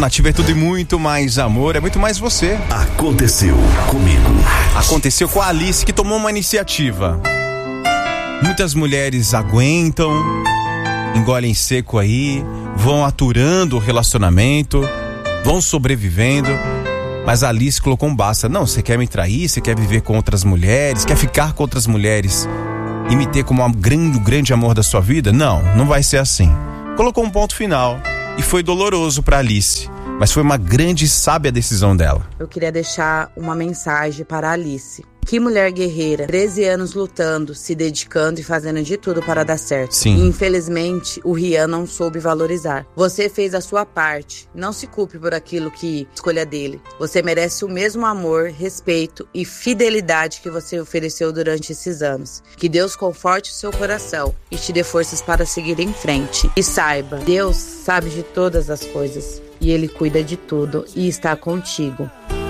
Nativa é tudo e muito mais amor, é muito mais você. Aconteceu comigo. Aconteceu com a Alice, que tomou uma iniciativa. Muitas mulheres aguentam, engolem seco aí, vão aturando o relacionamento, vão sobrevivendo. Mas a Alice colocou um basta. Não, você quer me trair? Você quer viver com outras mulheres? Quer ficar com outras mulheres e me ter como o grande amor da sua vida? Não, não vai ser assim. Colocou um ponto final e foi doloroso para Alice, mas foi uma grande e sábia decisão dela. Eu queria deixar uma mensagem para a Alice. Que mulher guerreira, 13 anos lutando, se dedicando e fazendo de tudo para dar certo. Sim. E infelizmente, o Rian não soube valorizar. Você fez a sua parte. Não se culpe por aquilo que escolha dele. Você merece o mesmo amor, respeito e fidelidade que você ofereceu durante esses anos. Que Deus conforte o seu coração e te dê forças para seguir em frente. E saiba, Deus sabe de todas as coisas. E Ele cuida de tudo e está contigo.